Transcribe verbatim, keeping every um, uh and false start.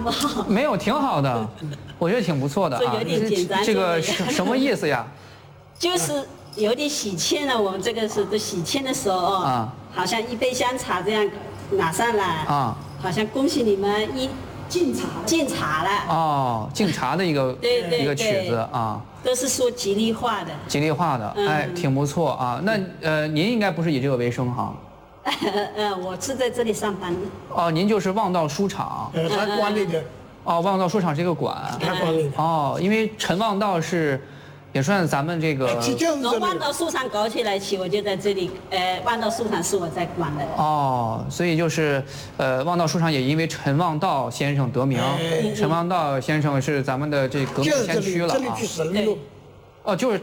不好？ 没有，挺好的，我觉得挺不错的啊。 有点紧张。 这个什什么意思呀？ 就是有点喜庆了。我们这个是都喜庆的时候哦，啊，好像一杯香茶这样拿上来啊，好像恭喜你们一进茶进茶了。哦， 敬茶的一个对对一个曲子啊。 都是说吉利话的。 吉利话的，哎，挺不错啊。那呃，您应该不是以这个为生哈？ 呃，我是在这里上班的。 哦，您就是望道书场。 呃，他管理的。 哦，望道书场是一个馆。 他管理的。 哦，因为陈望道是，也算咱们这个。 从望道书场搞起来起，我就在这里。呃，望道书场是我在管的。 哦，所以就是，呃，望道书场也因为陈望道先生得名。陈望道先生是咱们的这革命先驱了啊。 对。 哦，就是。